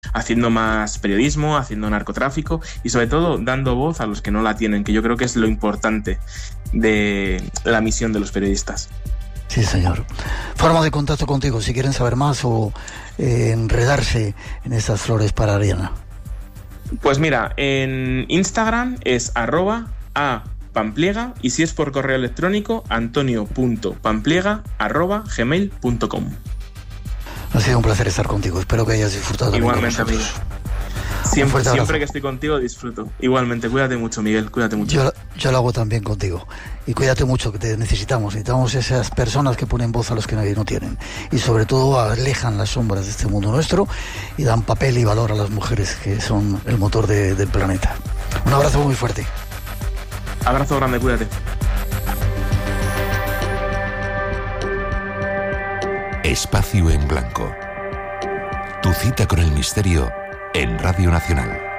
haciendo más periodismo, haciendo narcotráfico y sobre todo dando voz a los que no la tienen, que yo creo que es lo importante de la misión de los periodistas. Sí, señor. Forma de contacto contigo, si quieren saber más o enredarse en estas flores para Ariana. Pues mira, en Instagram es @apampliega y si es por correo electrónico, antonio.pampliega@gmail.com. Ha sido un placer estar contigo, espero que hayas disfrutado. Igualmente, amigo. Siempre que estoy contigo disfruto. Igualmente, cuídate mucho, Miguel, cuídate mucho. Yo lo hago también contigo. Y cuídate mucho, que te necesitamos. Necesitamos esas personas que ponen voz a los que nadie no tienen. Y sobre todo alejan las sombras de este mundo nuestro y dan papel y valor a las mujeres, que son el motor del planeta. Un abrazo muy fuerte. Abrazo grande, cuídate. Espacio en Blanco. Tu cita con el misterio en Radio Nacional.